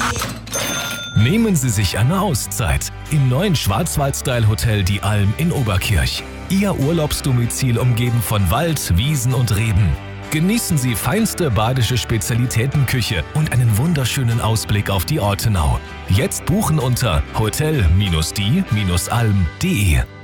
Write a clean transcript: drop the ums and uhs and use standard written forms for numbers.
Nehmen Sie sich eine Auszeit im neuen Schwarzwald-Style-Hotel Die Alm in Oberkirch. Ihr Urlaubsdomizil umgeben von Wald, Wiesen und Reben. Genießen Sie feinste badische Spezialitätenküche und einen wunderschönen Ausblick auf die Ortenau. Jetzt buchen unter hotel-die-alm.de.